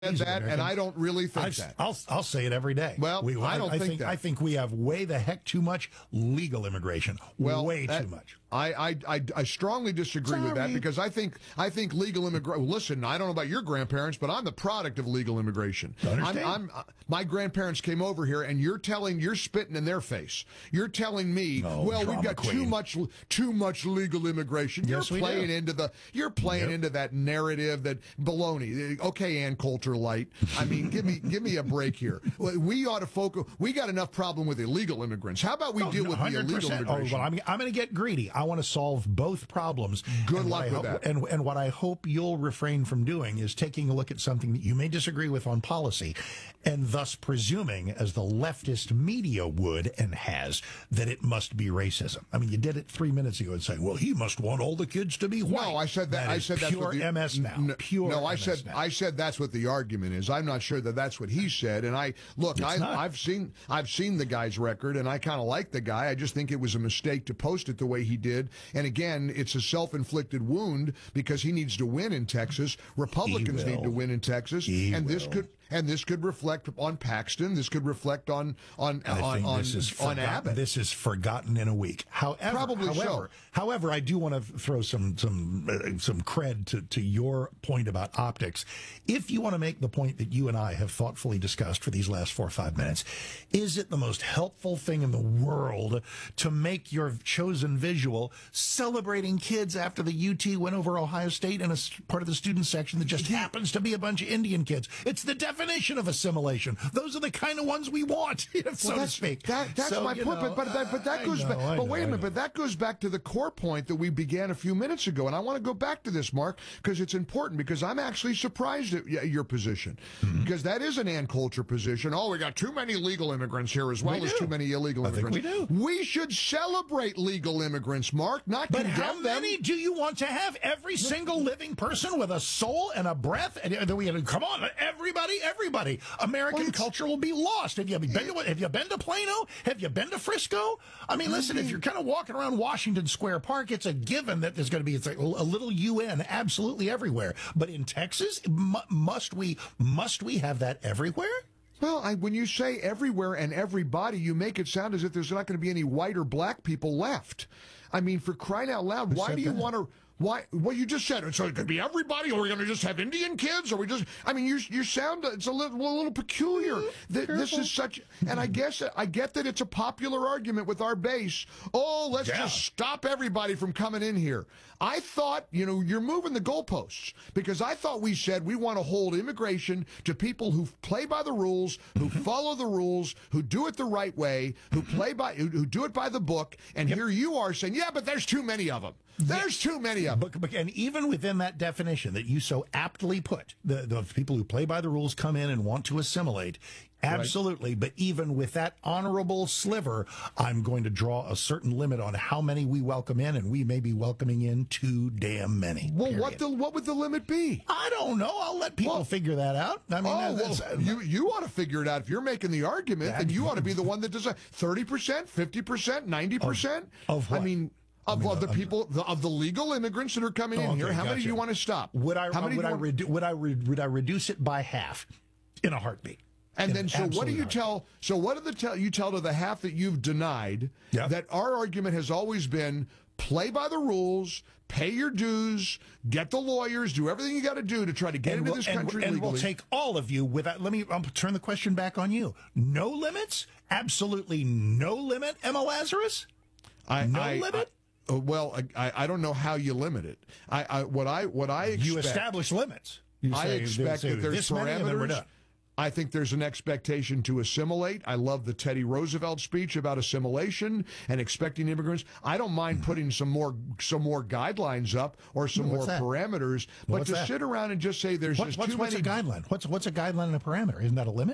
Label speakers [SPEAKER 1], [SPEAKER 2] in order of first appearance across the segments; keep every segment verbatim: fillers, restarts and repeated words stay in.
[SPEAKER 1] that, and I don't really think
[SPEAKER 2] I've,
[SPEAKER 1] that.
[SPEAKER 2] I'll I'll say it every day.
[SPEAKER 1] Well,
[SPEAKER 2] we,
[SPEAKER 1] I don't
[SPEAKER 2] I
[SPEAKER 1] think,
[SPEAKER 2] think
[SPEAKER 1] that.
[SPEAKER 2] I think we have way the heck too much legal immigration.
[SPEAKER 1] Well,
[SPEAKER 2] way
[SPEAKER 1] that,
[SPEAKER 2] too much.
[SPEAKER 1] I, I, I, I strongly disagree
[SPEAKER 2] Sorry.
[SPEAKER 1] with that because I think I think legal immigration. Listen, I don't know about your grandparents, but I'm the product of legal immigration. I'm, I'm, uh, my grandparents came over here, and you're telling, you're spitting in their face. You're telling me,
[SPEAKER 2] oh,
[SPEAKER 1] well, we've got
[SPEAKER 2] queen.
[SPEAKER 1] too much, too much legal immigration. You're
[SPEAKER 2] yes,
[SPEAKER 1] playing
[SPEAKER 2] do.
[SPEAKER 1] into the, you're playing
[SPEAKER 2] yep.
[SPEAKER 1] into that narrative, that baloney. Okay, Ann Coulter Light. I mean, give me, give me a break here. We ought to focus. We got enough problem with illegal immigrants. How about we
[SPEAKER 2] oh,
[SPEAKER 1] deal with the illegal immigration?
[SPEAKER 2] Oh, well, I'm, I'm going to get greedy. I want to solve both problems.
[SPEAKER 1] Good
[SPEAKER 2] and
[SPEAKER 1] luck with
[SPEAKER 2] ho-
[SPEAKER 1] that.
[SPEAKER 2] And, and what I hope you'll refrain from doing is taking a look at something that you may disagree with on policy, and thus presuming, as the leftist media would and has, that it must be racism. I mean, you did it three minutes ago and saying, "Well, he must want all the kids to be white."
[SPEAKER 1] No, I said that.
[SPEAKER 2] that
[SPEAKER 1] I
[SPEAKER 2] is
[SPEAKER 1] said that's
[SPEAKER 2] pure
[SPEAKER 1] what the,
[SPEAKER 2] M S now.
[SPEAKER 1] N-
[SPEAKER 2] pure.
[SPEAKER 1] No, I
[SPEAKER 2] M S
[SPEAKER 1] said
[SPEAKER 2] now.
[SPEAKER 1] I said that's what the argument is. I'm not sure that that's what he said. And I look,
[SPEAKER 2] It's
[SPEAKER 1] I,
[SPEAKER 2] not.
[SPEAKER 1] I've seen I've seen the guy's record, and I kind of like the guy. I just think it was a mistake to post it the way he did. And again, it's a self-inflicted wound because he needs to win in Texas. Republicans need to win in Texas,
[SPEAKER 2] He
[SPEAKER 1] and this
[SPEAKER 2] will.
[SPEAKER 1] could and this could reflect on Paxton. This could reflect on on
[SPEAKER 2] I
[SPEAKER 1] on
[SPEAKER 2] think
[SPEAKER 1] on,
[SPEAKER 2] this is
[SPEAKER 1] on
[SPEAKER 2] forgotten.
[SPEAKER 1] Abbott.
[SPEAKER 2] This is forgotten in a week. However,
[SPEAKER 1] Probably
[SPEAKER 2] however,
[SPEAKER 1] so.
[SPEAKER 2] however, I do want to throw some some uh, some cred to, to your point about optics. If you want to make the point that you and I have thoughtfully discussed for these last four or five minutes, is it the most helpful thing in the world to make your chosen visual celebrating kids after the U T went over Ohio State in a s- part of the student section that just happens to be a bunch of Indian kids? It's the definition of assimilation. Those are the kind of ones we want, so
[SPEAKER 1] Well,
[SPEAKER 2] to
[SPEAKER 1] that's,
[SPEAKER 2] speak.
[SPEAKER 1] That, that's
[SPEAKER 2] So,
[SPEAKER 1] my
[SPEAKER 2] you
[SPEAKER 1] point,
[SPEAKER 2] know,
[SPEAKER 1] but but that, but that
[SPEAKER 2] I
[SPEAKER 1] goes
[SPEAKER 2] know,
[SPEAKER 1] back.
[SPEAKER 2] I
[SPEAKER 1] But
[SPEAKER 2] know,
[SPEAKER 1] wait a
[SPEAKER 2] I
[SPEAKER 1] minute,
[SPEAKER 2] know.
[SPEAKER 1] but that goes back to the core point that we began a few minutes ago, and I want to go back to this, Mark, because it's important. Because I'm actually surprised at y- your position,
[SPEAKER 2] Mm-hmm.
[SPEAKER 1] because that is an Ann Coulter position. Oh, we got too many legal immigrants here as well
[SPEAKER 2] We
[SPEAKER 1] as
[SPEAKER 2] do.
[SPEAKER 1] too many illegal
[SPEAKER 2] I think
[SPEAKER 1] immigrants.
[SPEAKER 2] we do.
[SPEAKER 1] We should celebrate legal immigrants, Mark, not
[SPEAKER 2] But
[SPEAKER 1] condemn
[SPEAKER 2] how
[SPEAKER 1] them.
[SPEAKER 2] many do you want to have? Every single living person with a soul and a breath? And then we come on, everybody, everybody. American
[SPEAKER 1] Well,
[SPEAKER 2] culture will be lost. Have you been to Have you been to Plano? Have you been to Frisco? I mean, listen, if you're kind of walking around Washington Square Park, it's a given that there's going to be it's like a little U N absolutely everywhere. But in Texas, mu- must we must we have that everywhere?
[SPEAKER 1] Well, I, when you say everywhere and everybody, you make it sound as if there's not going to be any white or black people left. I mean, for crying out loud, why
[SPEAKER 2] said
[SPEAKER 1] do you
[SPEAKER 2] that?
[SPEAKER 1] want to? Why? Well, you just said it. So it could be everybody, or we're going to just have Indian kids, or we just. I mean, you you sound it's a little a little peculiar. Th- this is such, and I guess I get that it's a popular argument with our base. Oh, let's
[SPEAKER 2] Yeah.
[SPEAKER 1] just stop everybody from coming in here. I thought, you know, you're moving the goalposts because I thought we said we want to hold immigration to people who play by the rules, who follow the rules, who do it the right way, who play by, who, who do it by the book. And here you are saying, yeah, but there's too many of them. There's too many of them.
[SPEAKER 2] But, but, and even within that definition that you so aptly put, the, the people who play by the rules come in and want to assimilate, absolutely. Right. But even with that honorable sliver, I'm going to draw a certain limit on how many we welcome in, and we may be welcoming in too damn many.
[SPEAKER 1] Well,
[SPEAKER 2] period.
[SPEAKER 1] what the what would the limit be?
[SPEAKER 2] I don't know. I'll let people
[SPEAKER 1] Well,
[SPEAKER 2] figure that out. I mean,
[SPEAKER 1] oh,
[SPEAKER 2] that's,
[SPEAKER 1] well, you you ought to figure it out. If you're making the argument,
[SPEAKER 2] That-
[SPEAKER 1] then you ought to be the one that does it. thirty percent, fifty percent, ninety percent?
[SPEAKER 2] Of what?
[SPEAKER 1] I mean, of,
[SPEAKER 2] I mean,
[SPEAKER 1] of the
[SPEAKER 2] uh,
[SPEAKER 1] people, the, of the legal immigrants that are coming
[SPEAKER 2] Oh,
[SPEAKER 1] in here,
[SPEAKER 2] okay,
[SPEAKER 1] how many do
[SPEAKER 2] gotcha.
[SPEAKER 1] you want to stop?
[SPEAKER 2] Would I
[SPEAKER 1] How many
[SPEAKER 2] would
[SPEAKER 1] do
[SPEAKER 2] I
[SPEAKER 1] you want-
[SPEAKER 2] redu- would I re- would I reduce it by half in a heartbeat?
[SPEAKER 1] And
[SPEAKER 2] In
[SPEAKER 1] then,
[SPEAKER 2] an
[SPEAKER 1] so what do
[SPEAKER 2] absolute
[SPEAKER 1] you
[SPEAKER 2] heartbeat.
[SPEAKER 1] tell? So what do the tell you tell to the half that you've denied?
[SPEAKER 2] Yeah.
[SPEAKER 1] That our argument has always been: play by the rules, pay your dues, get the lawyers, do everything you got to do to try to get
[SPEAKER 2] And
[SPEAKER 1] into
[SPEAKER 2] we'll,
[SPEAKER 1] this
[SPEAKER 2] and,
[SPEAKER 1] country
[SPEAKER 2] and
[SPEAKER 1] legally.
[SPEAKER 2] we'll take all of you without. Let me I'll turn the question back on you. No limits, absolutely no limit. Emma Lazarus,
[SPEAKER 1] I,
[SPEAKER 2] no
[SPEAKER 1] I,
[SPEAKER 2] limit.
[SPEAKER 1] I, uh, well, I, I don't know how you limit it. I, I what I what I expect.
[SPEAKER 2] You establish limits. You
[SPEAKER 1] I
[SPEAKER 2] say,
[SPEAKER 1] expect
[SPEAKER 2] say
[SPEAKER 1] that there's
[SPEAKER 2] this many, and then we're
[SPEAKER 1] parameters.
[SPEAKER 2] done.
[SPEAKER 1] I think there's an expectation to assimilate. I love the Teddy Roosevelt speech about assimilation and expecting immigrants. I don't mind putting some more some more guidelines up or some
[SPEAKER 2] What's
[SPEAKER 1] more
[SPEAKER 2] that?
[SPEAKER 1] parameters, but
[SPEAKER 2] What's
[SPEAKER 1] to
[SPEAKER 2] that?
[SPEAKER 1] sit around and just say there's
[SPEAKER 2] What,
[SPEAKER 1] just
[SPEAKER 2] what's,
[SPEAKER 1] too
[SPEAKER 2] what's
[SPEAKER 1] many.
[SPEAKER 2] a guideline? What's what's a guideline and a parameter? Isn't that a limit?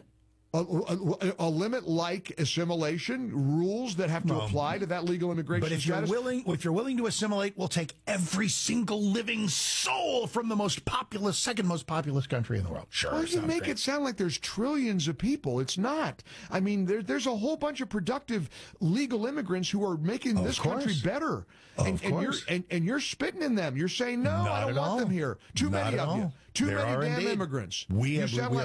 [SPEAKER 1] A, a, a limit like assimilation, rules that have to
[SPEAKER 2] Well,
[SPEAKER 1] apply to that legal immigration
[SPEAKER 2] But if you're
[SPEAKER 1] status.
[SPEAKER 2] willing, if you're willing to assimilate, we'll take every single living soul from the most populous, second most populous country in the world. Sure.
[SPEAKER 1] Well, you
[SPEAKER 2] sounds
[SPEAKER 1] make
[SPEAKER 2] great.
[SPEAKER 1] it sound like there's trillions of people. It's not. I mean, there, there's a whole bunch of productive legal immigrants who are making
[SPEAKER 2] Of
[SPEAKER 1] this
[SPEAKER 2] course.
[SPEAKER 1] country better.
[SPEAKER 2] Of
[SPEAKER 1] and, and you're
[SPEAKER 2] course.
[SPEAKER 1] and, and you're spitting in them. You're saying, no,
[SPEAKER 2] Not
[SPEAKER 1] I don't
[SPEAKER 2] at
[SPEAKER 1] want
[SPEAKER 2] all.
[SPEAKER 1] them here. Too
[SPEAKER 2] Not
[SPEAKER 1] many
[SPEAKER 2] at
[SPEAKER 1] of you.
[SPEAKER 2] all.
[SPEAKER 1] Too
[SPEAKER 2] There
[SPEAKER 1] many
[SPEAKER 2] are
[SPEAKER 1] damn
[SPEAKER 2] indeed.
[SPEAKER 1] immigrants.
[SPEAKER 2] We
[SPEAKER 1] you
[SPEAKER 2] have-
[SPEAKER 1] sound
[SPEAKER 2] we
[SPEAKER 1] like